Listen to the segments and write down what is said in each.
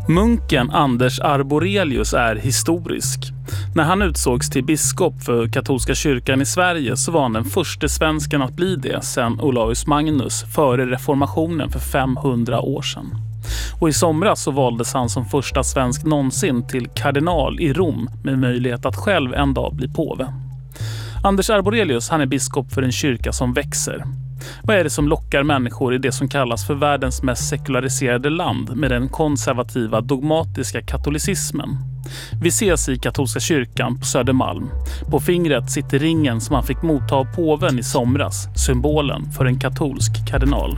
Munken Anders Arborelius är historisk. När han utsågs till biskop för katolska kyrkan i Sverige så var han den första svensken att bli det sedan Olaus Magnus före reformationen för 500 år sedan. Och i somras så valdes han som första svensk någonsin till kardinal i Rom med möjlighet att själv en dag bli påve. Anders Arborelius, han är biskop för en kyrka som växer. Vad är det som lockar människor i det som kallas för världens mest sekulariserade land med den konservativa dogmatiska katolicismen? Vi ses i katolska kyrkan på Södermalm. På fingret sitter ringen som han fick motta av påven i somras, symbolen för en katolsk kardinal.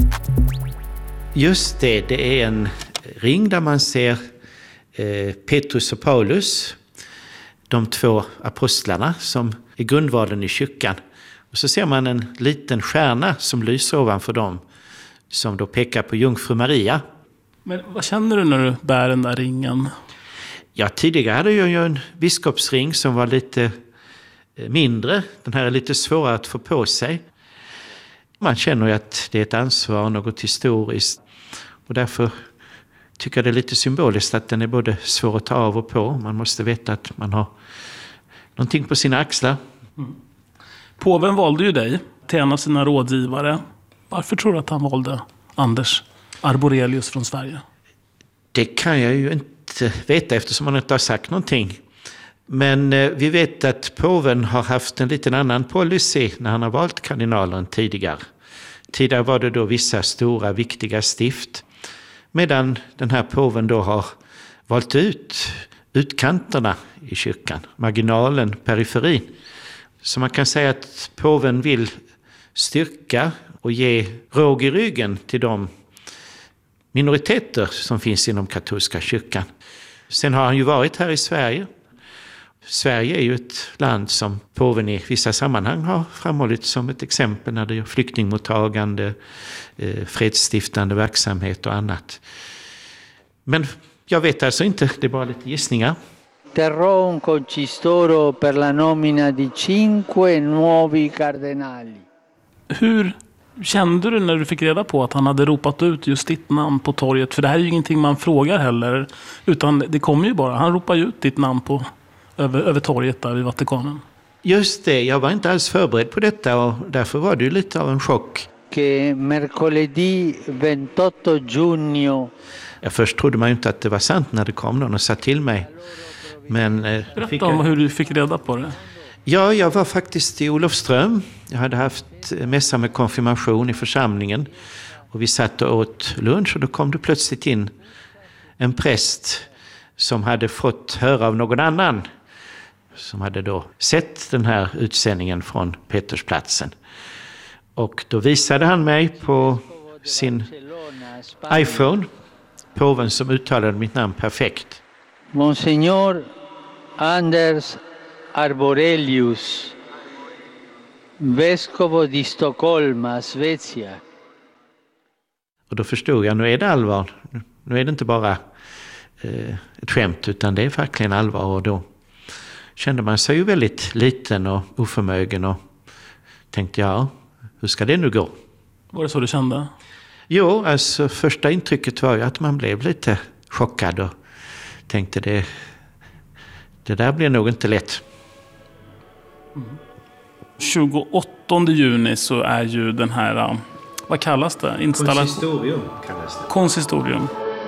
Just det är en ring där man ser Petrus och Paulus, de två apostlarna som är grundvalen i kyrkan. Och så ser man en liten stjärna som lyser ovanför dem, som då pekar på jungfru Maria. Men vad känner du när du bär den där ringen? Ja, tidigare hade jag ju en biskopsring som var lite mindre. Den här är lite svårare att få på sig. Man känner ju att det är ett ansvar, något historiskt. Och därför tycker jag det är lite symboliskt att den är både svår att ta av och på. Man måste veta att man har någonting på sina axlar. Mm. Påven valde ju dig till en av sina rådgivare. Varför tror du att han valde Anders Arborelius från Sverige? Det kan jag ju inte veta eftersom han inte har sagt någonting. Men vi vet att påven har haft en liten annan policy när han har valt kardinaler än tidigare. Tidigare var det då vissa stora viktiga stift. Medan den här påven då har valt ut utkanterna i kyrkan. Marginalen, periferin. Så man kan säga att påven vill styrka och ge råg i ryggen till de minoriteter som finns inom katolska kyrkan. Sen har han ju varit här i Sverige. Sverige är ju ett land som påven i vissa sammanhang har framhållit som ett exempel när det är flyktingmottagande, fredsstiftande verksamhet och annat. Men jag vet alltså inte, det är bara lite gissningar. Terrò un concistoro per la nomina di 5 nuovi cardinali. Hur kände du när du fick reda på att han hade ropat ut just ditt namn på torget? För det här är ju ingenting man frågar heller, utan det kommer ju bara. Han ropar ju ut ditt namn över torget där i Vatikanen. Just det, jag var inte alls förberedd på detta och därför var det ju lite av en chock. Che mercoledì 28 giugno. Först trodde man ju inte att det var sant när det kom någon och sa till mig. Men, berätta om hur du fick reda på det. Ja, jag var faktiskt i Olofström. Jag hade haft mässa med konfirmation i församlingen. Och vi satt och åt lunch och då kom det plötsligt in en präst som hade fått höra av någon annan. Som hade då sett den här utsändningen från Petersplatsen. Och då visade han mig på sin iPhone, påven som uttalade mitt namn perfekt. Monsignor Anders Arborelius, vescovo di Stoccolma, Svezia. Och då förstod jag, nu är det allvar. Nu är det inte bara ett skämt utan det är verkligen allvar. Och då kände man sig ju väldigt liten och oförmögen och tänkte, ja, hur ska det nu gå? Var det så du kände? Jo, alltså första intrycket var ju att man blev lite chockad och tänkte det där blir nog inte lätt. 28 juni så är ju den här, vad kallas det? Konsistorium kallas det. Konsistorium.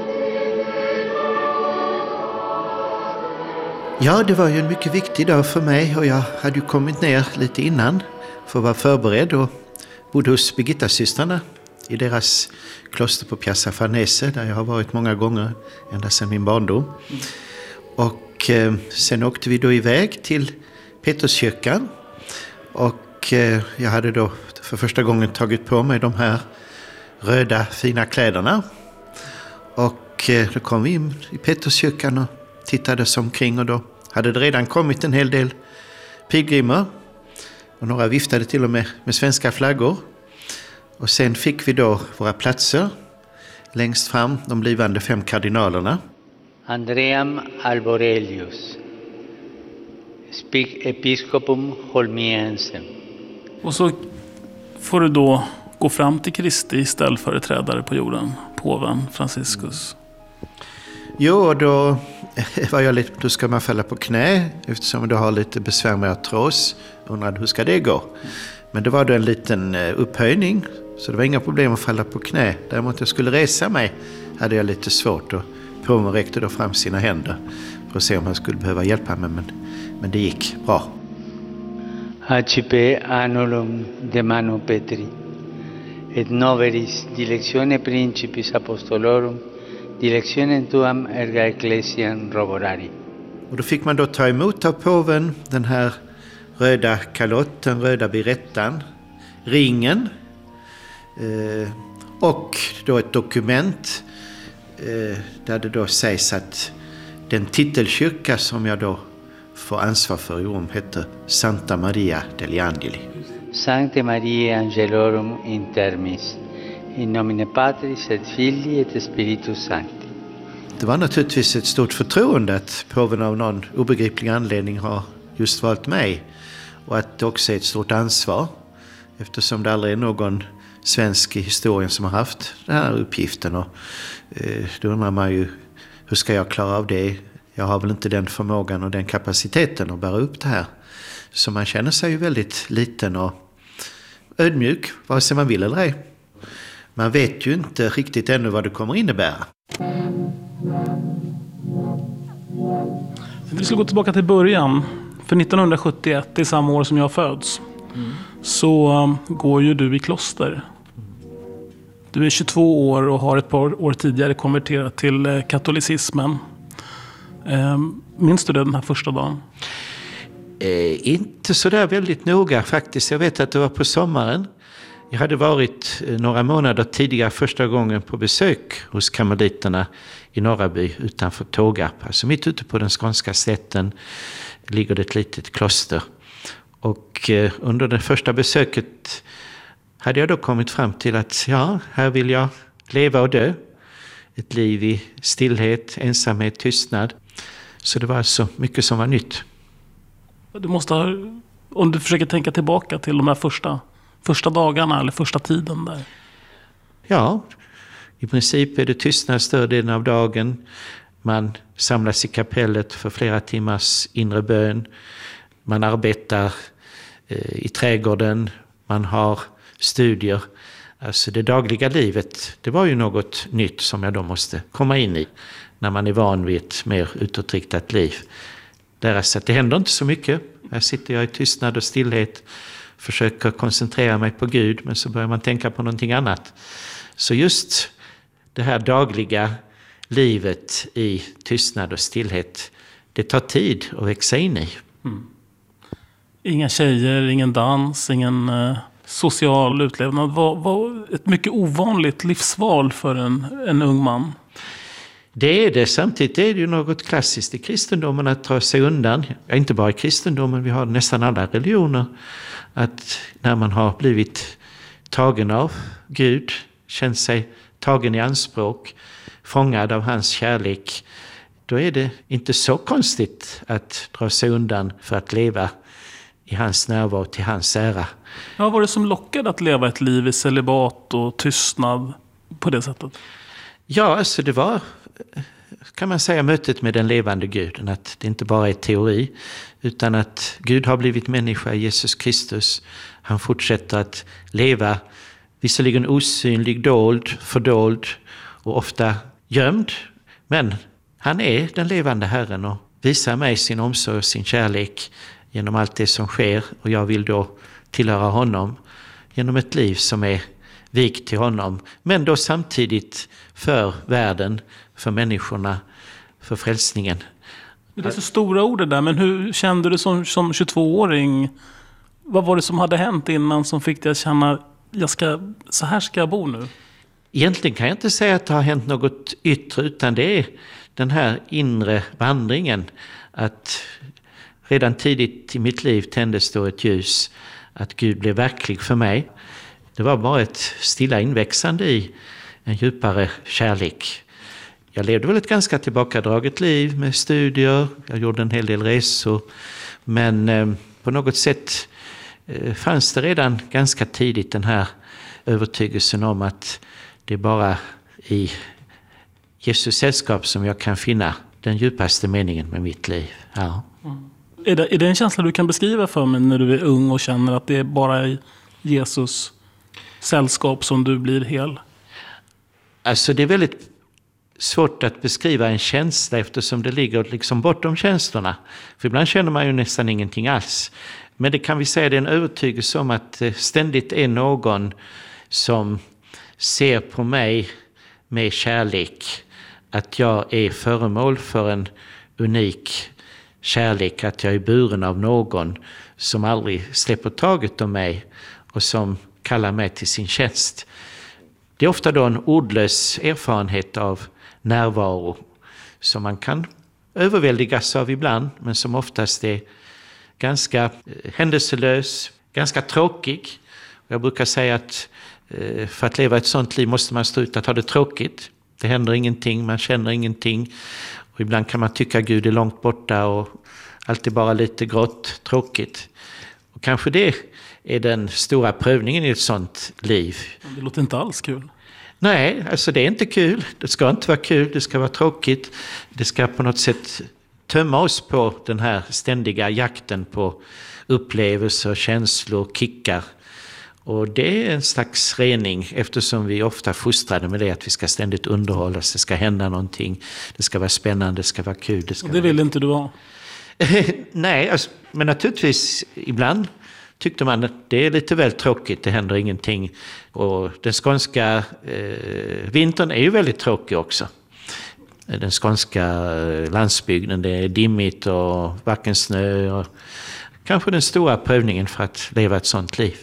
Ja, det var ju en mycket viktig dag för mig och jag hade ju kommit ner lite innan för att vara förberedd och bodde hos Birgitta-systrarna i deras kloster på Piazza Farnese där jag har varit många gånger ända sedan min barndom. Och sen åkte vi då iväg till Peterskyrkan och jag hade då för första gången tagit på mig de här röda fina kläderna. Och då kom vi in i Peterskyrkan och tittade oss omkring och då hade det redan kommit en hel del pilgrimer och några viftade till och med svenska flaggor. Och sen fick vi då våra platser längst fram, de blivande 5 kardinalerna. Andream Arborelius, episcopum holmiensem. Och så får du då gå fram till Kristi ställföreträdare på jorden, påven Franciscus. Jo, då var jag lite, då ska man falla på knä eftersom du har lite besvär med artros. Undrade hur ska det gå? Men det var då en liten upphöjning, så det var inga problem att falla på knä. Däremot jag skulle resa mig hade jag lite svårt, och påven räckte då fram sina händer för att se om han skulle behöva hjälpa mig, men det gick bra. Accipe anulum de manu Petri, et noveris dilectione principis apostolorum, dilectionem tuam erga ecclesiam roborari. Och då fick man då ta emot av påven den här röda kalotten, röda birettan, ringen och då ett dokument där det då sägs att den titelkyrka som jag då får ansvar för i Rom heter Santa Maria degli Angeli. Sancte Mariae Angelorum intermis, in nomine Patris et Filii et Spiritus Sancti. Det var naturligtvis ett stort förtroende att påven av någon obegriplig anledning har just valt mig, och att det också är ett stort ansvar eftersom det aldrig är någon svensk i historien som har haft den här uppgiften. Och då undrar man ju, hur ska jag klara av det? Jag har väl inte den förmågan och den kapaciteten att bära upp det här. Så man känner sig ju väldigt liten och ödmjuk, vare sig man vill eller ej. Man vet ju inte riktigt ännu vad det kommer innebära. Vi ska gå tillbaka till början. För 1971, det är samma år som jag föds, så går ju du i kloster. Du är 22 år och har ett par år tidigare konverterat till katolicismen. Minns du den här första dagen? Inte så där väldigt noga faktiskt. Jag vet att det var på sommaren. Jag hade varit några månader tidigare första gången på besök hos karmeliterna i Norraby utanför Tågarp. Alltså mitt ute på den skånska slätten ligger det ett litet kloster. Och under det första besöket hade jag då kommit fram till att ja, här vill jag leva och dö. Ett liv i stillhet, ensamhet, tystnad. Så det var alltså mycket som var nytt. Du måste ha, om du försöker tänka tillbaka till de här första dagarna eller första tiden där. Ja, i princip är det tystnad större delen av dagen. Man samlas i kapellet för flera timmars inre bön. Man arbetar i trädgården. Man har studier. Alltså det dagliga livet, det var ju något nytt som jag då måste komma in i när man är van vid ett mer utåtriktat liv. Lära sig att det händer inte så mycket. Här sitter jag i tystnad och stillhet, försöker koncentrera mig på Gud, men så börjar man tänka på någonting annat. Så just det här dagliga livet i tystnad och stillhet, det tar tid att växa in i. Inga tjejer, ingen dans, ingen social utlevnad. Var ett mycket ovanligt livsval för en ung man. Det är det. Samtidigt är det ju något klassiskt i kristendomen att ta sig undan. Ja, inte bara i kristendomen, vi har nästan alla religioner. Att när man har blivit tagen av Gud, känt sig tagen i anspråk, fångad av hans kärlek, då är det inte så konstigt att dra sig undan för att leva i hans närvaro till hans ära. Ja, vad var det som lockade att leva ett liv i celibat och tystnad på det sättet? Ja, alltså det var, kan man säga, mötet med den levande Guden. Att det inte bara är teori, utan att Gud har blivit människa i Jesus Kristus. Han fortsätter att leva, visserligen osynlig, dold, fördold och ofta gömd. Men han är den levande Herren och visar mig sin omsorg och sin kärlek genom allt det som sker. Och jag vill då tillhöra honom genom ett liv som är vikt till honom. Men då samtidigt för världen, för människorna, för frälsningen. Det är så stora ord det där, men hur kände du som 22-åring? Vad var det som hade hänt innan som fick dig att känna, så här ska jag bo nu? Egentligen kan jag inte säga att det har hänt något yttre, utan det är den här inre vandringen. Att redan tidigt i mitt liv tändes då ett ljus, att Gud blev verklig för mig. Det var bara ett stilla inväxande i en djupare kärlek. Jag levde väl ett ganska tillbakadraget liv med studier. Jag gjorde en hel del resor. Men på något sätt fanns det redan ganska tidigt den här övertygelsen om att det är bara i Jesus sällskap som jag kan finna den djupaste meningen med mitt liv. Ja. Är det en känsla du kan beskriva för mig när du är ung och känner att det är bara i Jesus sällskap som du blir hel? Alltså det är väldigt svårt att beskriva en känsla eftersom det ligger liksom bortom känslorna. För ibland känner man ju nästan ingenting alls. Men det kan vi säga, det är en övertygelse om att det ständigt är någon som ser på mig med kärlek. Att jag är föremål för en unik kärlek. Att jag är buren av någon som aldrig släpper taget om mig och som kallar mig till sin tjänst. Det är ofta då en ordlös erfarenhet av närvaro som man kan överväldigas av ibland, men som oftast är ganska händelselös, ganska tråkig. Jag brukar säga att för att leva ett sånt liv måste man stå ut att ha det tråkigt. Det händer ingenting, man känner ingenting. Och ibland kan man tycka att Gud är långt borta och allt är bara lite grått, tråkigt. Och kanske det är den stora prövningen i ett sånt liv. Det låter inte alls kul. Nej, alltså det är inte kul. Det ska inte vara kul, det ska vara tråkigt. Det ska på något sätt tömma oss på den här ständiga jakten på upplevelser, känslor, kickar. Och det är en slags rening eftersom vi ofta fostrade med det att vi ska ständigt underhållas, det ska hända någonting, det ska vara spännande, det ska vara kul. Det vill inte du ha? Nej, alltså, men naturligtvis ibland tyckte man att det är lite väl tråkigt, det händer ingenting. Och den skånska vintern är ju väldigt tråkig också. Den skånska landsbygden, det är dimmigt och varken snö. Och kanske den stora prövningen för att leva ett sånt liv.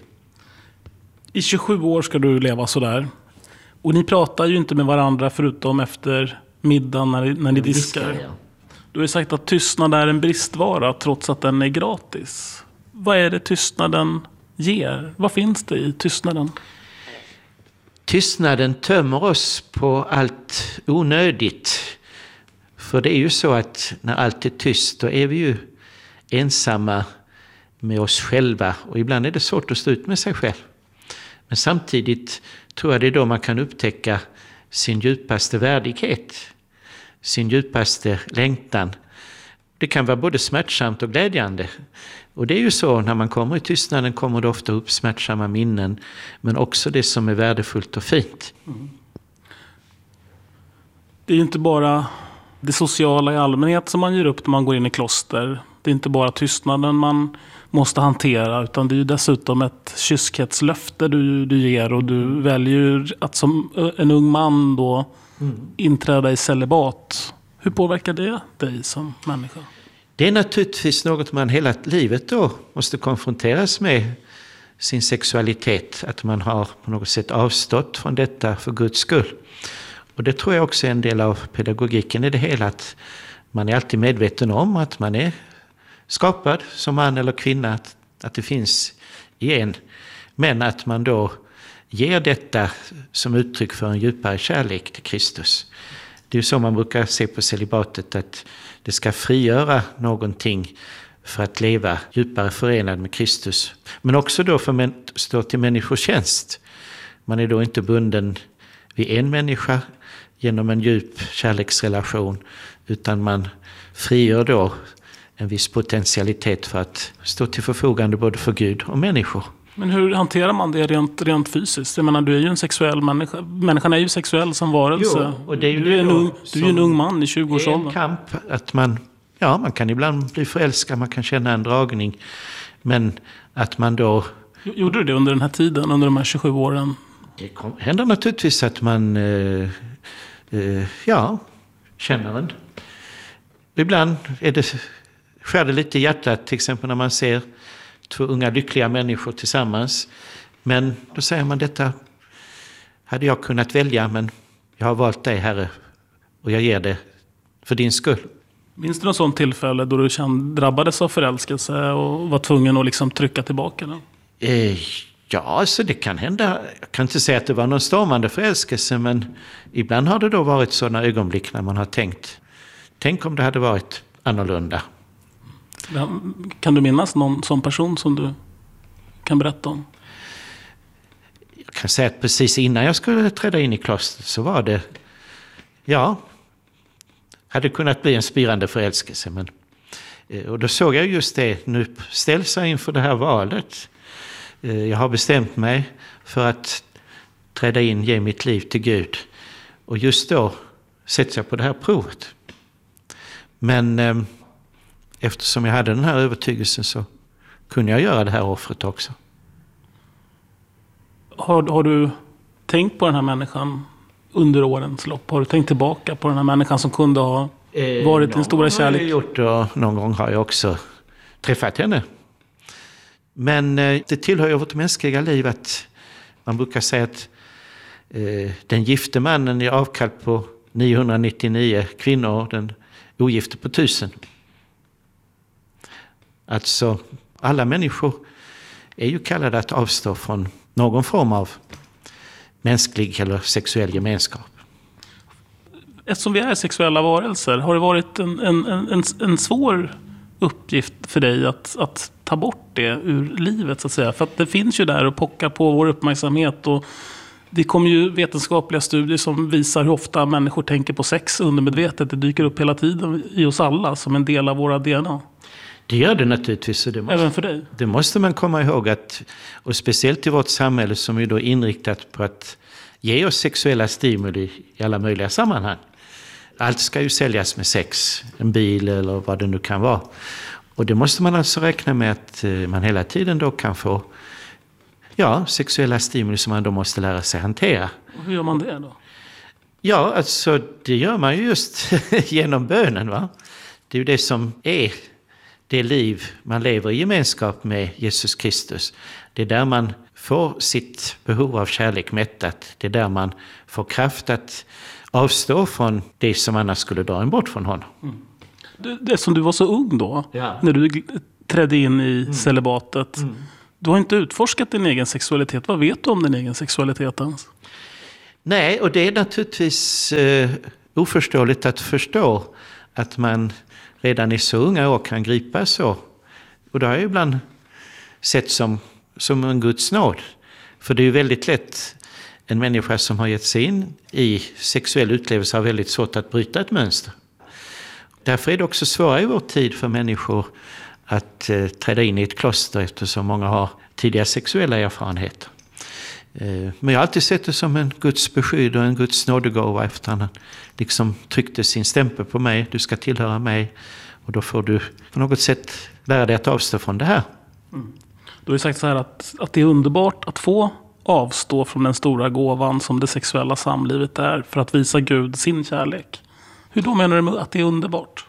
I 27 år ska du leva sådär. Och ni pratar ju inte med varandra förutom efter middagen när ni diskar. Ja. Du har ju sagt att tystnad är en bristvara trots att den är gratis. Vad är det tystnaden ger? Vad finns det i tystnaden? Tystnaden tömmer oss på allt onödigt. För det är ju så att när allt är tyst då är vi ju ensamma med oss själva. Och ibland är det svårt att stå ut med sig själv. Men samtidigt tror jag det är då man kan upptäcka sin djupaste värdighet. Sin djupaste längtan. Det kan vara både smärtsamt och glädjande. Och det är ju så, när man kommer i tystnaden kommer det ofta upp smärtsamma minnen. Men också det som är värdefullt och fint. Det är ju inte bara det sociala i allmänhet som man ger upp när man går in i kloster. Det är inte bara tystnaden man måste hantera, utan det är ju dessutom ett kyskhetslöfte du ger. Och du väljer att som en ung man då inträda i celibat. Hur påverkar det dig som människa? Det är naturligtvis något man hela livet då måste konfronteras med, sin sexualitet. Att man har på något sätt avstått från detta för Guds skull. Och det tror jag också är en del av pedagogiken i det hela. Att man är alltid medveten om att man är skapad som man eller kvinna. Att det finns i en. Men att man då ger detta som uttryck för en djupare kärlek till Kristus. Det är ju så man brukar se på celibatet, att det ska frigöra någonting för att leva djupare förenad med Kristus. Men också då för att stå till människors tjänst. Man är då inte bunden vid en människa genom en djup kärleksrelation, utan man frigör då en viss potentialitet för att stå till förfogande både för Gud och människor. Men hur hanterar man det rent fysiskt? Jag menar, du är ju en sexuell människa. Människan är ju sexuell som varelse. Jo, och det är ju du är ju en ung man i 20-årsåldern. Det är en kamp att man kan ibland bli förälskad, man kan känna en dragning. Men att man då... Gjorde du det under den här tiden, under de här 27 åren? Det händer naturligtvis att man känner en. Ibland skär det lite i hjärtat, till exempel när man ser 2 unga lyckliga människor tillsammans. Men då säger man, detta hade jag kunnat välja, men jag har valt dig, Herre, och jag ger det för din skull. Minns du något sånt tillfälle då du drabbades av förälskelse och var tvungen att liksom trycka tillbaka den? Ja, alltså det kan hända. Jag kan inte säga att det var någon stormande förälskelse, men ibland har det då varit sådana ögonblick när man har tänk om det hade varit annorlunda. Kan du minnas någon sån person som du kan berätta om? Jag kan säga att precis innan jag skulle träda in i klostret så var det, hade kunnat bli en spirande förälskelse. Men, och då såg jag just det, nu ställs jag inför det här valet. Jag har bestämt mig för att träda in, ge mitt liv till Gud. Och just då sätts jag på det här provet. Men eftersom jag hade den här övertygelsen så kunde jag göra det här offret också. Har du tänkt på den här människan under årens lopp? Har du tänkt tillbaka på den här människan som kunde ha varit din stora kärlek? Någon gång har jag gjort och någon gång har jag också träffat henne. Men det tillhör ju vårt mänskliga liv att man brukar säga att den gifte mannen är avkall på 999 kvinnor och den ogifte på 1000. Alltså alla människor är ju kallade att avstå från någon form av mänsklig eller sexuell gemenskap. Eftersom vi är sexuella varelser, har det varit en svår uppgift för dig att ta bort det ur livet så att säga? För att det finns ju där och pockar på vår uppmärksamhet, och det kommer ju vetenskapliga studier som visar hur ofta människor tänker på sex undermedvetet. Det dyker upp hela tiden i oss alla som en del av våra DNA. Det gör det naturligtvis. Även för dig? Det måste man komma ihåg, att, och speciellt i vårt samhälle som är då inriktat på att ge oss sexuella stimuli i alla möjliga sammanhang. Allt ska ju säljas med sex, en bil eller vad det nu kan vara. Och det måste man alltså räkna med att man hela tiden då kan få sexuella stimuli som man då måste lära sig hantera. Och hur gör man det då? Ja, alltså det gör man ju just genom bönen, va? Det är ju det som är det liv man lever i gemenskap med Jesus Kristus. Det är där man får sitt behov av kärlek mättat. Det är där man får kraft att avstå från det som annars skulle dra en bort från honom. Det som du var så ung då, när du trädde in i celibatet. Du har inte utforskat din egen sexualitet. Vad vet du om din egen sexualitet ens? Nej, och det är naturligtvis oförståeligt att förstå att man redan i så unga år kan gripa så. Och det har jag ibland sett som en Guds nåd. För det är ju väldigt lätt, en människa som har gett sig in i sexuell utlevelse har väldigt svårt att bryta ett mönster. Därför är det också svårare i vår tid för människor att träda in i ett kloster, eftersom många har tidiga sexuella erfarenheter. Men jag har alltid sett det som en Guds beskydd och en Guds nådegåva, efter han liksom tryckte sin stämpel på mig. Du ska tillhöra mig, och då får du på något sätt lära dig att avstå från det här. Du har ju sagt så här att det är underbart att få avstå från den stora gåvan som det sexuella samlivet är, för att visa Gud sin kärlek. Hur då menar du med att det är underbart?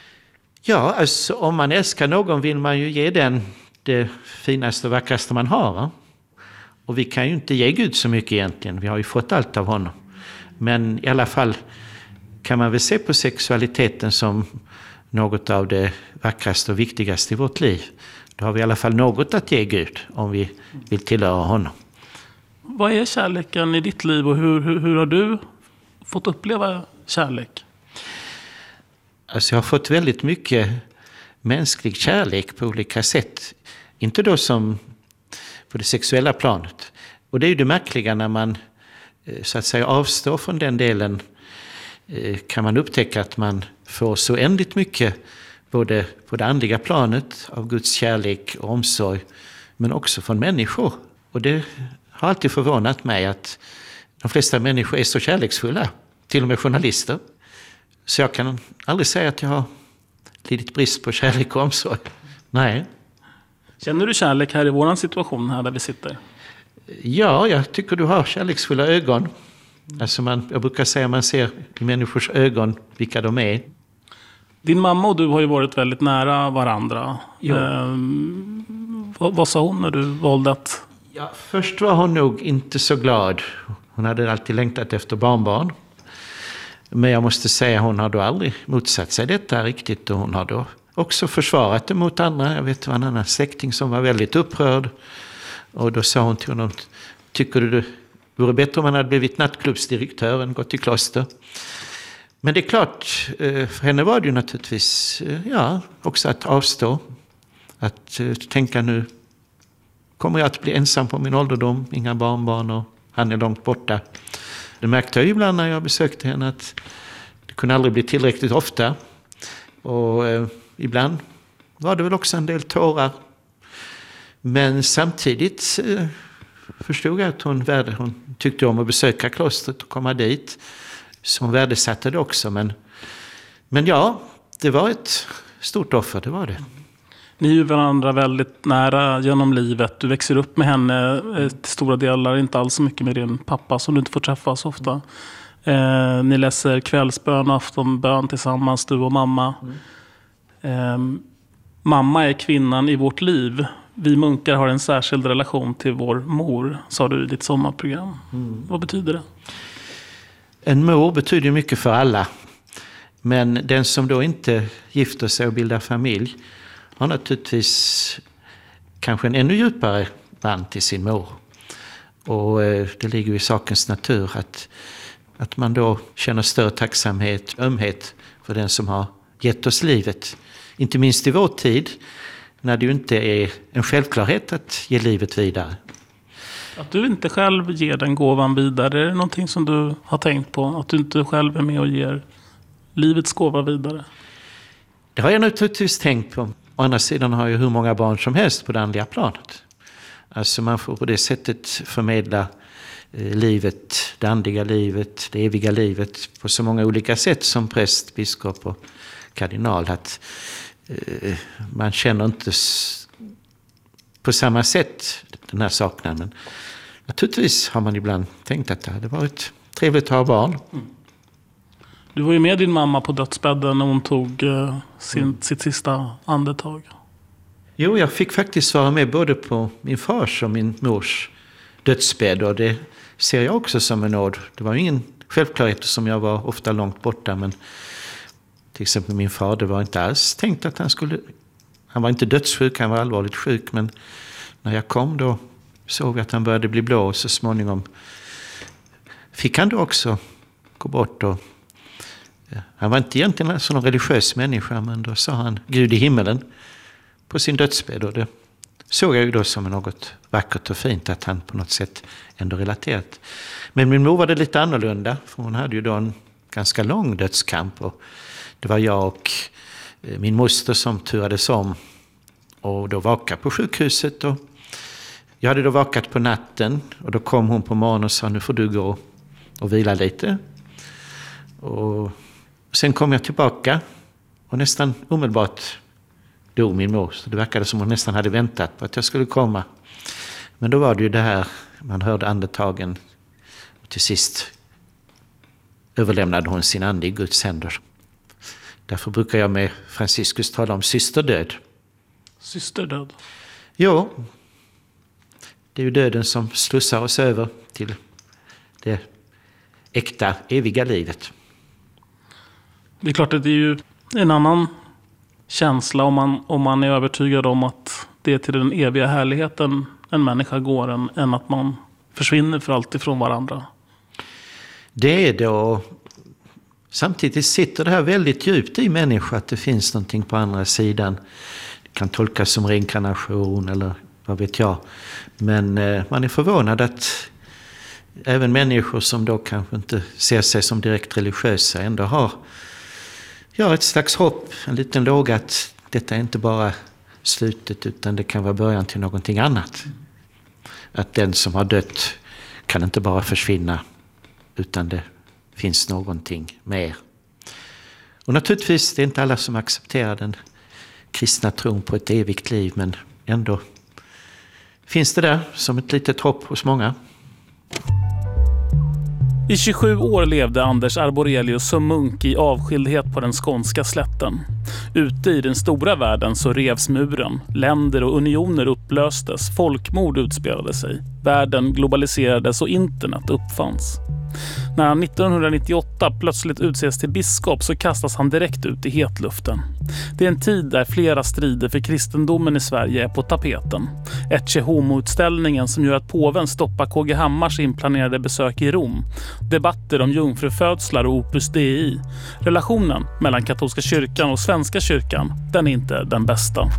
Ja, alltså om man älskar någon vill man ju ge den det finaste och vackraste man har. Och vi kan ju inte ge Gud så mycket egentligen. Vi har ju fått allt av honom. Men i alla fall kan man väl se på sexualiteten som något av det vackraste och viktigaste i vårt liv. Då har vi i alla fall något att ge Gud om vi vill tillhöra honom. Vad är kärleken i ditt liv, och hur har du fått uppleva kärlek? Alltså jag har fått väldigt mycket mänsklig kärlek på olika sätt. Inte då som på det sexuella planet. Och det är ju det märkliga, när man så att säga avstår från den delen, kan man upptäcka att man får så ändligt mycket både på det andliga planet av Guds kärlek och omsorg, men också från människor. Och det har alltid förvånat mig att de flesta människor är så kärleksfulla, till och med journalister. Så jag kan aldrig säga att jag har lidit brist på kärlek och omsorg. Nej. Känner du kärlek här i våran situation här där vi sitter? Ja, jag tycker du har kärleksfulla ögon. Alltså jag brukar säga att man ser i människors ögon vilka de är. Din mamma och du har ju varit väldigt nära varandra. Vad sa hon när du valde att... Ja, först var hon nog inte så glad. Hon hade alltid längtat efter barnbarn. Men jag måste säga, hon har då aldrig motsatt sig detta riktigt. Och hon har då också försvarat det mot andra. Jag vet, det var en annan släkting som var väldigt upprörd. Och då sa hon till honom: tycker du det vore bättre om han hade blivit nattklubbsdirektör än gått i kloster? Men det är klart, för henne var det ju naturligtvis också att avstå. Att tänka, nu kommer jag att bli ensam på min ålderdom, inga barnbarn och han är långt borta. Det märkte jag ju ibland när jag besökte henne, att det kunde aldrig bli tillräckligt ofta. Och ibland var det väl också en del tårar. Men samtidigt förstod jag att hon tyckte om att besöka klostret och komma dit. Så hon värdesatte det också. Men ja, det var ett stort offer, det var det. Ni är ju varandra väldigt nära genom livet. Du växer upp med henne till stora delar, inte alls så mycket med din pappa som du inte får träffa så ofta. Ni läser kvällsbön och aftonbön tillsammans, du och mamma. Mamma är kvinnan i vårt liv. Vi munkar har en särskild relation till vår mor, sa du i ditt sommarprogram. Vad betyder det? En mor betyder mycket för alla. Men den som då inte gifter sig och bildar familj har naturligtvis kanske en ännu djupare band till sin mor. Och det ligger i sakens natur att man då känner större tacksamhet, ömhet för den som har gett oss livet. Inte minst i vår tid när det ju inte är en självklarhet att ge livet vidare. Att du inte själv ger den gåvan vidare, är det någonting som du har tänkt på? Att du inte själv är med och ger livets gåva vidare? Det har jag naturligtvis tänkt på. Å andra sidan har jag hur många barn som helst på det andliga planet. Alltså man får på det sättet förmedla livet, det andliga livet, det eviga livet på så många olika sätt som präst, biskop och kardinal. Att man känner inte på samma sätt den här saknaden. Men naturligtvis har man ibland tänkt att det hade varit trevligt att ha barn. Du var ju med din mamma på dödsbädden när hon tog sitt sista andetag. Jo, jag fick faktiskt vara med både på min fars och min mors dödsbädd. Och det ser jag också som en nåd. Det var ingen självklarhet som jag var ofta långt borta. Men till exempel min far, det var inte alls tänkt att han var inte dödssjuk, han var allvarligt sjuk. Men när jag kom då såg jag att han började bli blå. Och så småningom fick han då också gå bort. Och han var inte egentligen en sån religiös människa, men då sa han Gud i himmelen på sin dödsbädd. Och det såg jag ju då som något vackert och fint att han på något sätt ändå relaterat. Men min mor var det lite annorlunda, för hon hade ju då en ganska lång dödskamp. Och det var jag och min moster som turades om och då vakade på sjukhuset. Och jag hade då vakat på natten och då kom hon på morgonen och sa nu får du gå och vila lite. Och sen kom jag tillbaka och nästan omedelbart dog min mor. Så det verkade som hon nästan hade väntat på att jag skulle komma. Men då var det ju det här, man hörde andetagen. Och till sist överlämnade hon sin ande i Guds händer. Därför brukar jag med Franciscus tala om systerdöd. Systerdöd? Jo, det är ju döden som slussar oss över till det äkta, eviga livet. Det är klart att det är ju en annan känsla om man är övertygad om att det är till den eviga härligheten en människa går än att man försvinner för alltid från varandra. Det är då. Samtidigt sitter det här väldigt djupt i människan att det finns någonting på andra sidan. Det kan tolkas som reinkarnation eller vad vet jag. Men man är förvånad att även människor som då kanske inte ser sig som direkt religiösa ändå har ett slags hopp, en liten låga att detta är inte bara slutet utan det kan vara början till någonting annat. Att den som har dött kan inte bara försvinna utan det finns någonting mer. Och naturligtvis det är inte alla som accepterar den kristna tron på ett evigt liv, men ändå finns det där som ett litet hopp hos många. I 27 år levde Anders Arborelius som munk i avskildhet på den skånska slätten. Ute i den stora världen så revs muren, länder och unioner upplöstes, folkmord utspelade sig, världen globaliserades och internet uppfanns. När han 1998 plötsligt utses till biskop så kastas han direkt ut i hetluften. Det är en tid där flera strider för kristendomen i Sverige är på tapeten. Ecce Homo-utställningen som gör att påven stoppar KG Hammars inplanerade besök i Rom. Debatter om jungfrufödslar och Opus Dei. Relationen mellan katolska kyrkan och svenska kyrkan, den är inte den bästa.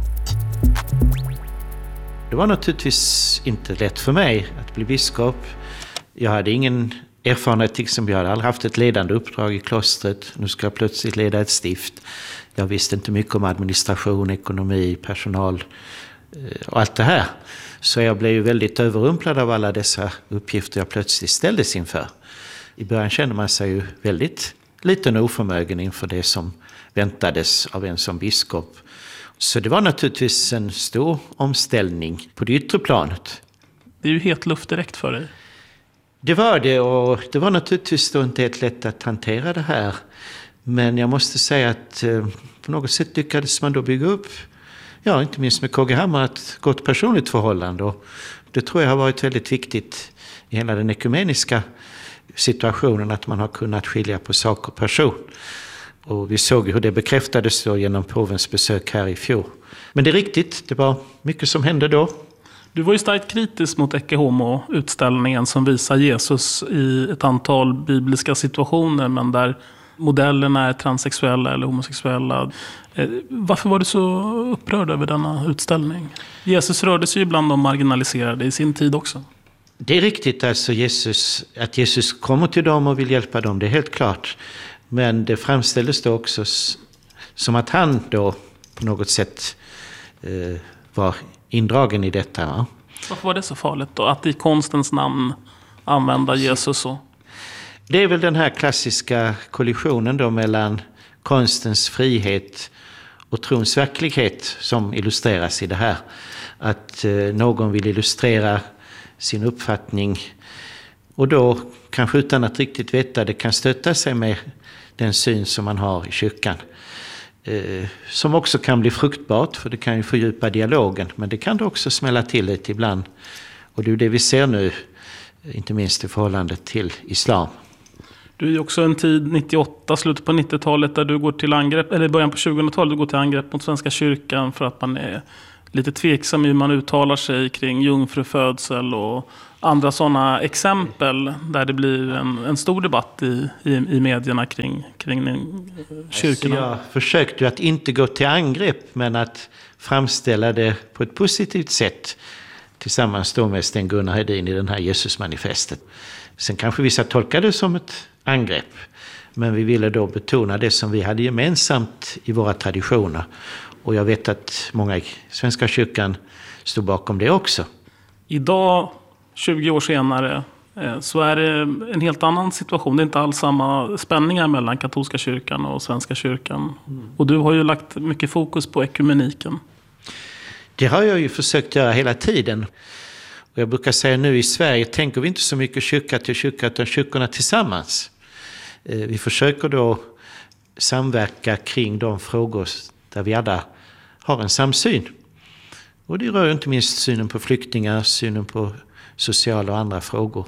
Det var naturligtvis inte lätt för mig att bli biskop. Jag hade ingen erfarenhet, som jag hade aldrig haft ett ledande uppdrag i klostret. Nu ska jag plötsligt leda ett stift. Jag visste inte mycket om administration, ekonomi, personal och allt det här. Så jag blev ju väldigt överrumplad av alla dessa uppgifter jag plötsligt ställdes inför. I början kände man sig ju väldigt liten och oförmögen inför det som väntades av en som biskop. Så det var naturligtvis en stor omställning på det yttre planet. Det är ju helt luft direkt för dig. Det var det, och det var naturligtvis då inte helt lätt att hantera det här. Men jag måste säga att på något sätt lyckades man då bygga upp, ja, inte minst med KG Hammar, ett gott personligt förhållande. Och det tror jag har varit väldigt viktigt i hela den ekumeniska situationen, att man har kunnat skilja på sak och person. Och vi såg hur det bekräftades då genom påvens besök här i fjol. Men det är riktigt, det var mycket som hände då. Du var ju starkt kritisk mot Ecce Homo-utställningen som visar Jesus i ett antal bibliska situationer, men där modellerna är transsexuella eller homosexuella. Varför var du så upprörd över denna utställning? Jesus rörde sig ju bland de marginaliserade i sin tid också. Det är riktigt, alltså att Jesus kommer till dem och vill hjälpa dem, det är helt klart. Men det framställdes då också som att han då på något sätt var indragen i detta. Va? Varför var det så farligt då? Att i konstens namn använda Jesus så? Det är väl den här klassiska kollisionen då mellan konstens frihet och trons verklighet som illustreras i det här. Att någon vill illustrera sin uppfattning och då kanske utan att riktigt veta det kan stöta sig med den syn som man har i kyrkan. Som också kan bli fruktbart, för det kan ju fördjupa dialogen, men det kan det också smälla till lite ibland. Och det är det vi ser nu, inte minst i förhållande till islam. Du är ju också en tid, 98, slutet på 90-talet, där du går till angrepp, eller början på 2000-talet, du går till angrepp mot Svenska kyrkan för att man är lite tveksam i hur man uttalar sig kring jungfrufödsel och andra sådana exempel där det blir en stor debatt i medierna kring kyrkorna. Jag försökte ju att inte gå till angrepp, men att framställa det på ett positivt sätt tillsammans då med Sten-Gunnar Hedin i den här Jesusmanifestet. Sen kanske vissa tolkade det som ett angrepp, men vi ville då betona det som vi hade gemensamt i våra traditioner. Och jag vet att många i Svenska kyrkan stod bakom det också. Idag, 20 år senare, så är det en helt annan situation. Det är inte alls samma spänningar mellan katolska kyrkan och Svenska kyrkan. Och du har ju lagt mycket fokus på ekumeniken. Det har jag ju försökt göra hela tiden. Och jag brukar säga nu i Sverige tänker vi inte så mycket kyrka till kyrka utan kyrkorna tillsammans. Vi försöker då samverka kring de frågor där vi alla har en samsyn. Och det rör ju inte minst synen på flyktingar, synen på sociala och andra frågor.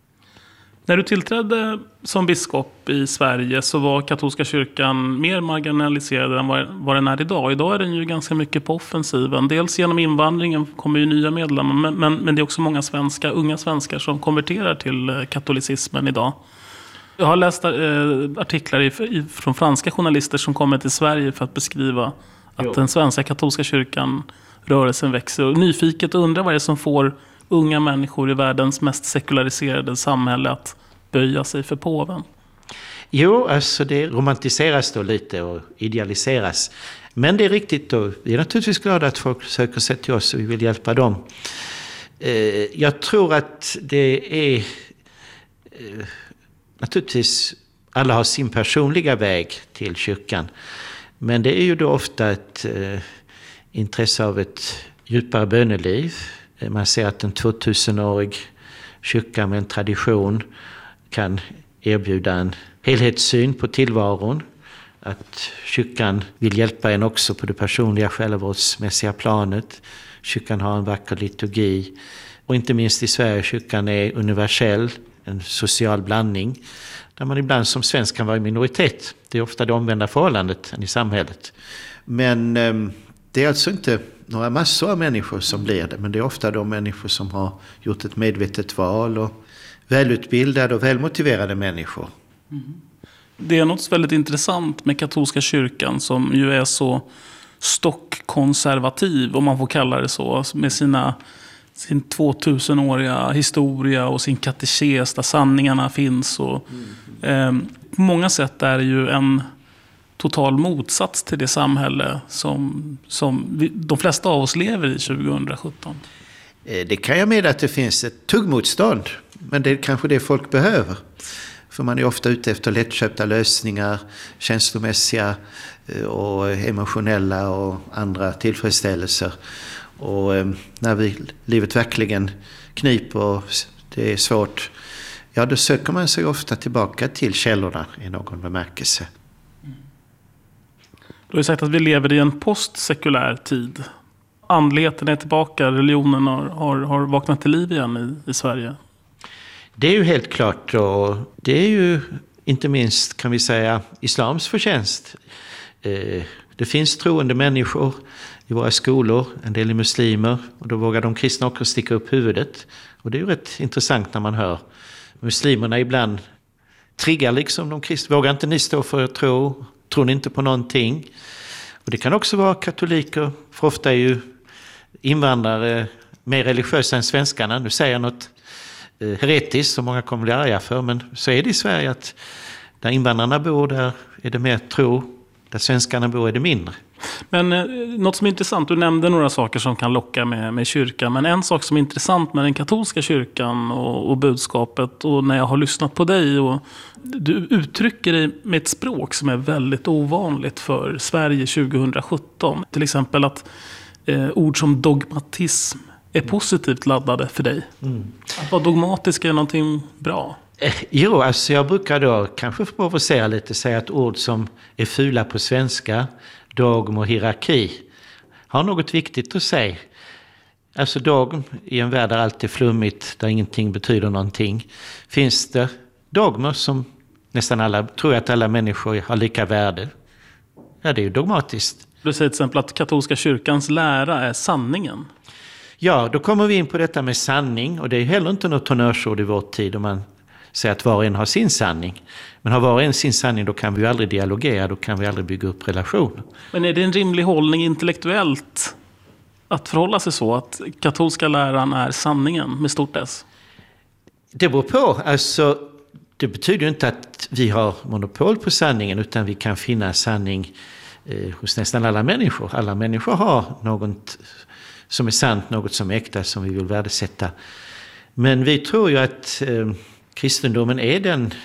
När du tillträdde som biskop i Sverige så var katolska kyrkan mer marginaliserad än vad den är idag. Idag är den ju ganska mycket på offensiven. Dels genom invandringen kommer ju nya medlemmar, men det är också många unga svenskar som konverterar till katolicismen idag. Jag har läst artiklar från franska journalister som kommer till Sverige för att beskriva att den svenska katolska kyrkan, rörelsen växer. Och nyfiket undrar vad det är som får unga människor i världens mest sekulariserade samhälle att böja sig för påven. Jo, alltså det romantiseras då lite och idealiseras. Men det är riktigt då. Vi är naturligtvis glada att folk söker sig till oss och vi vill hjälpa dem. Jag tror att det är naturligtvis alla har sin personliga väg till kyrkan. Men det är ju då ofta ett intresse av ett djupare böneliv. Man ser att en 2000-årig kyrka med en tradition kan erbjuda en helhetssyn på tillvaron. Att kyrkan vill hjälpa en också på det personliga självvårdsmässiga planet. Kyrkan har en vacker liturgi. Och inte minst i Sverige, kyrkan är universell, en social blandning. Där man ibland som svensk kan vara i minoritet. Det är ofta det omvända förhållandet i samhället. Men det är alltså inte några massor av människor som blir det. Men det är ofta de människor som har gjort ett medvetet val och välutbildade och välmotiverade människor. Mm. Det är något väldigt intressant med katolska kyrkan som ju är så stockkonservativ, om man får kalla det så, med sina sin 2000-åriga historia och sin katekes där sanningarna finns. Och, på många sätt är det ju en total motsats till det samhälle som de flesta av oss lever i 2017. Det kan jag med att det finns ett tuggmotstånd, men det är kanske det folk behöver. För man är ofta ute efter lättköpta lösningar, känslomässiga och emotionella och andra tillfredsställelser. Och när livet verkligen kniper och det är svårt, ja, då söker man sig ofta tillbaka till källorna i någon bemärkelse. Du har ju sagt att vi lever i en postsekulär tid. Andligheten är tillbaka, religionen har vaknat till liv igen i Sverige. Det är ju helt klart, och det är ju inte minst, kan vi säga, islams förtjänst. Det finns troende människor i våra skolor, en del är muslimer, och då vågar de kristna också sticka upp huvudet. Och det är ju rätt intressant när man hör muslimerna ibland triggar liksom de kristna. Vågar inte ni stå för att tror ni inte på någonting? Och det kan också vara katoliker, för ofta är ju invandrare mer religiösa än svenskarna. Nu säger jag något heretiskt som många kommer bli arga för, men så är det i Sverige att där invandrarna bor, där är det mer tro, där svenskarna bor är det mindre. Men något som är intressant, du nämnde några saker som kan locka med kyrkan, men en sak som är intressant med den katolska kyrkan och budskapet, och när jag har lyssnat på dig, och du uttrycker dig med ett språk som är väldigt ovanligt för Sverige 2017. Till exempel att ord som dogmatism är positivt laddade för dig. Att vara dogmatisk är någonting bra. Jo, alltså jag brukar då kanske provocera lite, säga att ord som är fula på svenska, dogm och hierarki, har något viktigt att säga. Alltså dogm i en värld där allt är flummigt, där ingenting betyder någonting, finns det dogmer som nästan alla, tror jag att alla människor har lika värde. Ja, det är ju dogmatiskt. Du säger till exempel att katolska kyrkans lära är sanningen. Ja, då kommer vi in på detta med sanning, och det är heller inte något honnörsord i vår tid om man säger att var och en har sin sanning. Men har var och en sin sanning, då kan vi ju aldrig dialogera, då kan vi aldrig bygga upp relationer. Men är det en rimlig hållning intellektuellt att förhålla sig så, att katolska läran är sanningen med stort S? Det beror på. Alltså, det betyder ju inte att vi har monopol på sanningen, utan vi kan finna sanning hos nästan alla människor. Alla människor har något som är sant, något som är äkta, som vi vill värdesätta. Men vi tror ju att kristendomen är den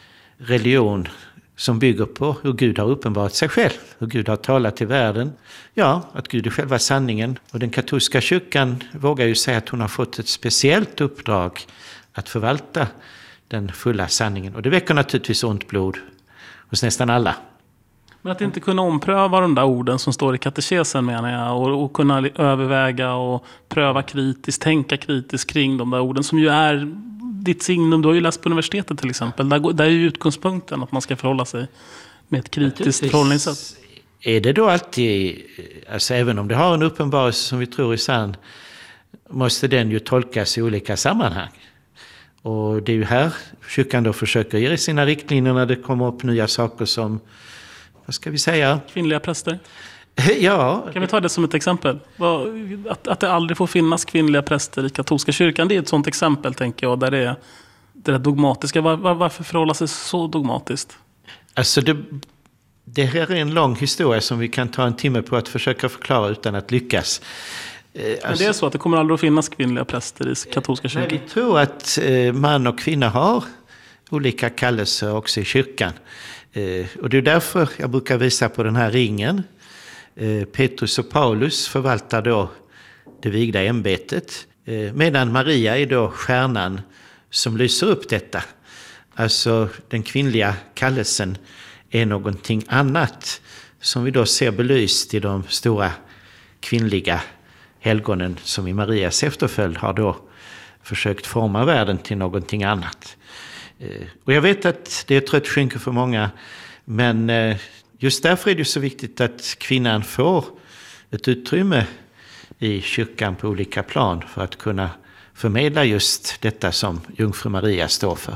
religion som bygger på hur Gud har uppenbarat sig själv, hur Gud har talat till världen. Ja, att Gud är själva sanningen. Och den katolska kyrkan vågar ju säga att hon har fått ett speciellt uppdrag att förvalta den fulla sanningen. Och det väcker naturligtvis ont blod hos nästan alla. Men att inte kunna ompröva de där orden som står i katekesen, menar jag, och kunna överväga och pröva kritiskt, tänka kritiskt kring de där orden som ju är ditt signum. Du har ju läst på universitetet till exempel. Där är ju utgångspunkten att man ska förhålla sig med ett kritiskt förhållningssätt. Är det då alltid, alltså även om det har en uppenbarelse som vi tror är sann, måste den ju tolkas i olika sammanhang. Och det är ju här kyrkan då försöker ge sina riktlinjer när det kommer upp nya saker som, vad ska vi säga? Kvinnliga präster. Ja. Kan vi ta det som ett exempel? Att det aldrig får finnas kvinnliga präster i katolska kyrkan, det är ett sånt exempel, tänker jag, där det är det dogmatiska. Varför förhålla sig så dogmatiskt? Alltså det här är en lång historia som vi kan ta en timme på att försöka förklara utan att lyckas. Men det är så att det kommer aldrig att finnas kvinnliga präster i katolska kyrkan? Nej, vi tror att man och kvinna har olika kallelser också i kyrkan. Och det är därför jag brukar visa på den här ringen. Petrus och Paulus förvaltar då det vigda ämbetet, medan Maria är då stjärnan som lyser upp detta. Alltså den kvinnliga kallelsen är någonting annat som vi då ser belyst i de stora kvinnliga helgonen som i Marias efterföljd har då försökt forma världen till någonting annat. Och jag vet att det är ett trött skynke för många, men just därför är det så viktigt att kvinnan får ett utrymme i kyrkan på olika plan för att kunna förmedla just detta som jungfru Maria står för.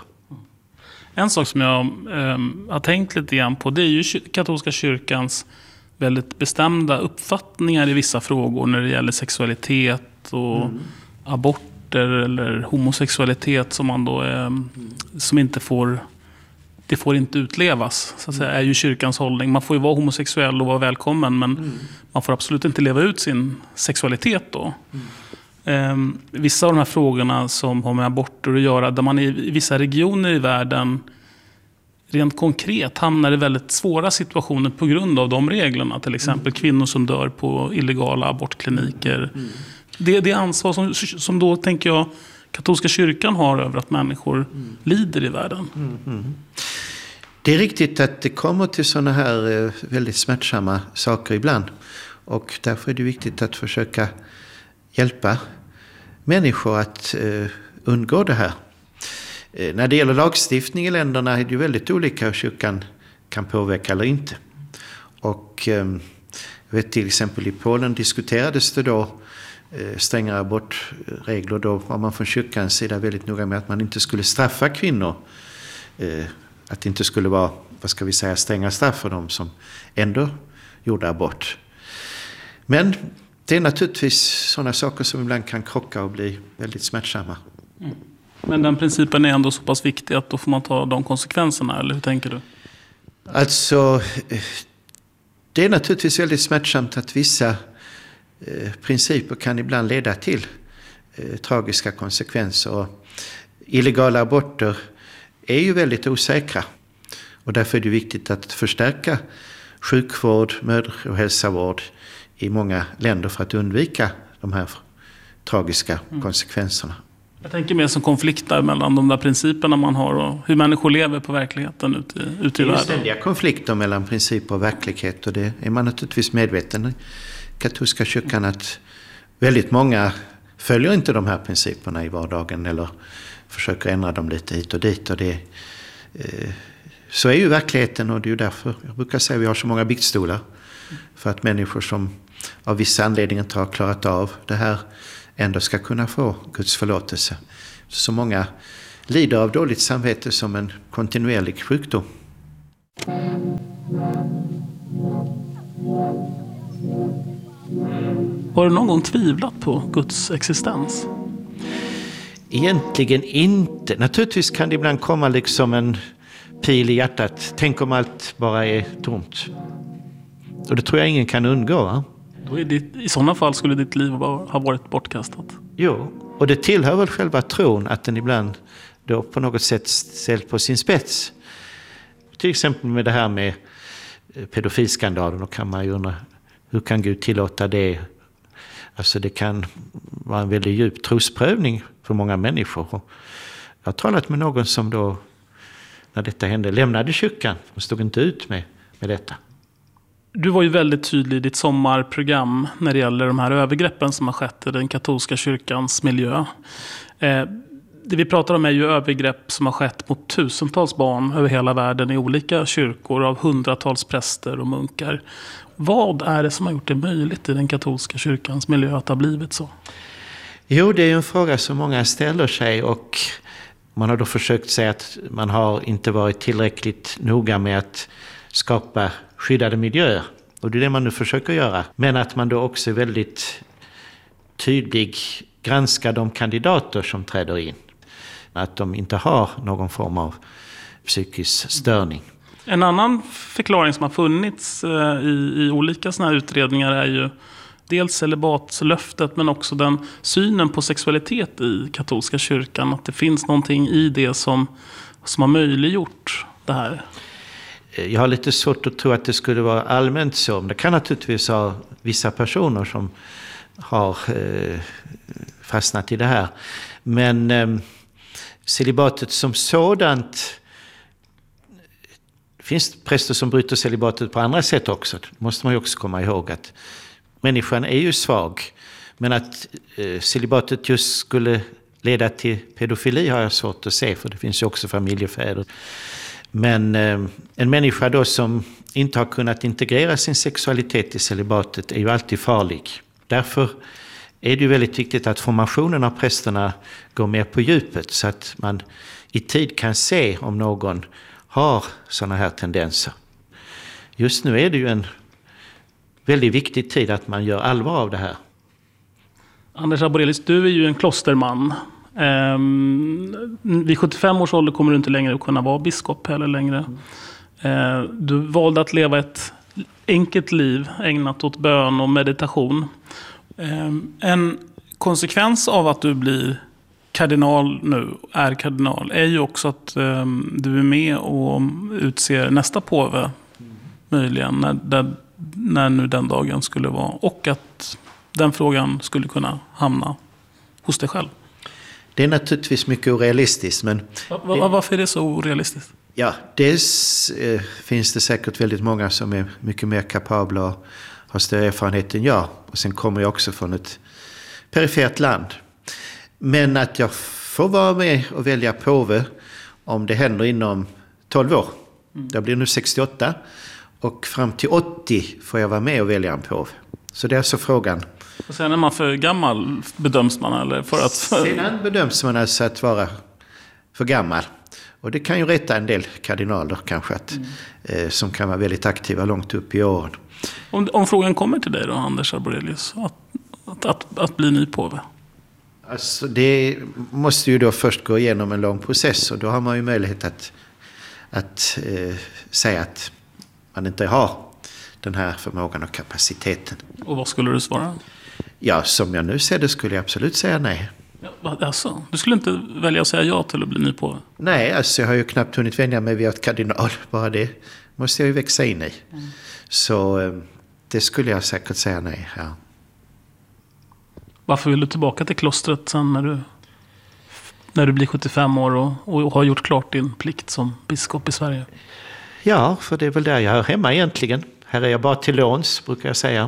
En sak som jag har tänkt lite grann på, det är ju katolska kyrkans väldigt bestämda uppfattningar i vissa frågor när det gäller sexualitet och aborter eller homosexualitet som man då som inte får, det får inte utlevas, så att säga, är ju kyrkans hållning. Man får ju vara homosexuell och vara välkommen, men man får absolut inte leva ut sin sexualitet då. Vissa av de här frågorna som har med aborter att göra, där man i vissa regioner i världen rent konkret hamnar i väldigt svåra situationer på grund av de reglerna. Till exempel kvinnor som dör på illegala abortkliniker. Det är det ansvar som då, tänker jag, katolska kyrkan har över att människor lider i världen. Det är riktigt att det kommer till sådana här väldigt smärtsamma saker ibland. Och därför är det viktigt att försöka hjälpa människor att undgå det här. När det gäller lagstiftning i länderna är det ju väldigt olika hur kyrkan kan påverka eller inte. Och jag vet till exempel i Polen diskuterades det då strängare abortregler. Då var man från kyrkans sida väldigt noga med att man inte skulle straffa kvinnor. Att det inte skulle vara, vad ska vi säga, stränga straff för dem som ändå gjorde abort. Men det är naturligtvis sådana saker som ibland kan krocka och bli väldigt smärtsamma. Men den principen är ändå så pass viktig att då får man ta de konsekvenserna, eller hur tänker du? Alltså, det är naturligtvis väldigt smärtsamt att vissa principer kan ibland leda till tragiska konsekvenser. Och illegala aborter är ju väldigt osäkra. Och därför är det viktigt att förstärka sjukvård, mödra- och hälsovård i många länder för att undvika de här tragiska konsekvenserna. Jag tänker mer som konflikter mellan de där principerna man har och hur människor lever på verkligheten ute i världen. Det är ständiga konflikter mellan principer och verklighet, och det är man naturligtvis medveten i katolska kyrkan att väldigt många följer inte de här principerna i vardagen eller försöker ändra dem lite hit och dit. Och så är ju verkligheten, och det är ju därför jag brukar säga att vi har så många biktstolar. För att människor som av vissa anledningar inte har klarat av det här ändå ska kunna få Guds förlåtelse. Så många lider av dåligt samvete som en kontinuerlig sjukdom. Har du någon gång tvivlat på Guds existens? Egentligen inte. Naturligtvis kan det ibland komma liksom en pil i hjärtat. Tänk om allt bara är tomt. Och det tror jag ingen kan undgå, va? Då är i sådana fall skulle ditt liv ha varit bortkastat. Jo, och det tillhör väl själva tron att den ibland då på något sätt ställs på sin spets. Till exempel med det här med pedofilskandalen, då kan man ju undra, hur kan Gud tillåta det? Alltså det kan vara en väldigt djup trosprövning för många människor. Jag har talat med någon som då, när detta hände, lämnade kyrkan. De stod inte ut med detta. Du var ju väldigt tydlig i ditt sommarprogram när det gäller de här övergreppen som har skett i den katolska kyrkans miljö. Det vi pratar om är ju övergrepp som har skett mot tusentals barn över hela världen i olika kyrkor av hundratals präster och munkar. Vad är det som har gjort det möjligt i den katolska kyrkans miljö att det har blivit så? Jo, det är ju en fråga som många ställer sig, och man har då försökt säga att man har inte varit tillräckligt noga med att skapa skyddade miljöer. Och det är det man nu försöker göra. Men att man då också är väldigt tydlig granskar de kandidater som träder in. Att de inte har någon form av psykisk störning. En annan förklaring som har funnits i olika såna här utredningar är ju dels celibatslöftet, men också den synen på sexualitet i katolska kyrkan. Att det finns någonting i det som har möjliggjort det här. Jag har lite svårt att tro att det skulle vara allmänt så. Men det kan naturligtvis ha vissa personer som har fastnat i det här. Men celibatet som sådant, det finns präster som bryter celibatet på andra sätt också. Det måste man ju också komma ihåg, att människan är ju svag. Men att celibatet just skulle leda till pedofili har jag svårt att se, för det finns ju också familjefäder. Men en människa då som inte har kunnat integrera sin sexualitet i celibatet är ju alltid farlig. Därför är det ju väldigt viktigt att formationen av prästerna går mer på djupet, så att man i tid kan se om någon har sådana här tendenser. Just nu är det ju en väldigt viktig tid att man gör allvar av det här. Anders Arborelius, du är ju en klosterman. Vid 75 års ålder kommer du inte längre kunna vara biskop heller längre. Du valde att leva ett enkelt liv ägnat åt bön och meditation. En konsekvens av att du blir kardinal nu, är ju också att du är med och utser nästa påve möjligen när nu den dagen skulle vara, och att den frågan skulle kunna hamna hos dig själv. Det är naturligtvis mycket orealistiskt. Men varför är det så orealistiskt? Ja, dels finns det säkert väldigt många som är mycket mer kapabla och har större erfarenhet än jag. Och sen kommer jag också från ett perifert land. Men att jag får vara med och välja påve om det händer inom 12 år. Jag blir nu 68 och fram till 80 får jag vara med och välja en påve. Så det är alltså frågan. Och sen är man för gammal, bedöms man? Eller Sedan bedöms man alltså att vara för gammal. Och det kan ju rätta en del kardinaler kanske som kan vara väldigt aktiva långt upp i åren. Om frågan kommer till dig då, Anders Arborelius, att bli ny påve? Alltså det måste ju då först gå igenom en lång process, och då har man ju möjlighet att säga att man inte har den här förmågan och kapaciteten. Och vad skulle du svara? Ja, som jag nu ser det skulle jag absolut säga nej. Ja, alltså, du skulle inte välja att säga ja till att bli ny påve? Nej, alltså jag har ju knappt hunnit vänja mig vid ett kardinal. Bara det måste jag ju växa in i. Så det skulle jag säkert säga nej. Ja. Varför vill du tillbaka till klostret sen när du blir 75 år och har gjort klart din plikt som biskop i Sverige? Ja, för det är väl där jag hör hemma egentligen. Här är jag bara till låns, brukar jag säga.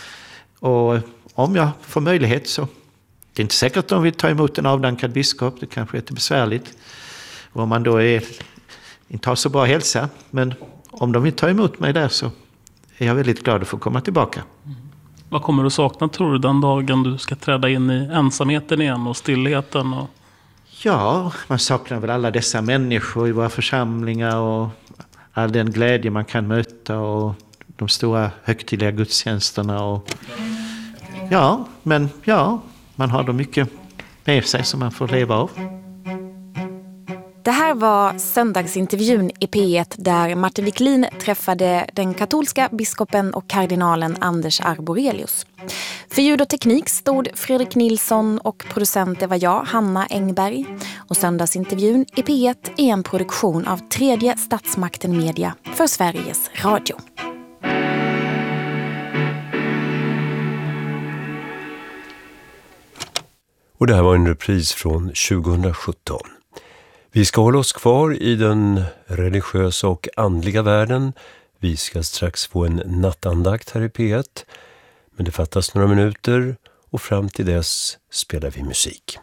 Och om jag får möjlighet så... Det är inte säkert att de vill ta emot en avdankad biskop. Det kanske är lite besvärligt. Och om man då inte har så bra hälsa. Men om de vill ta emot mig där så är jag väldigt glad att få komma tillbaka. Vad kommer du sakna, tror du, den dagen du ska träda in i ensamheten igen och stillheten? Ja, man saknar väl alla dessa människor i våra församlingar och all den glädje man kan möta och de stora högtidliga gudstjänsterna. Man har då mycket med sig som man får leva av. Det här var söndagsintervjun i P1 där Martin Wiklin träffade den katolska biskopen och kardinalen Anders Arborelius. För ljud och teknik stod Fredrik Nilsson och producent var jag, Hanna Engberg. Och söndagsintervjun i P1 är en produktion av Tredje Statsmakten Media för Sveriges Radio. Och det här var en repris från 2017. Vi ska hålla oss kvar i den religiösa och andliga världen. Vi ska strax få en nattandakt här i P1. Men det fattas några minuter och fram till dess spelar vi musik.